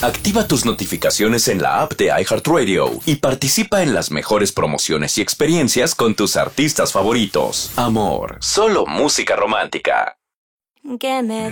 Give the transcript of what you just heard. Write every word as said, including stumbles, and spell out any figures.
Activa tus notificaciones en la app de iHeartRadio y participa en las mejores promociones y experiencias con tus artistas favoritos. Amor, solo música romántica. Que me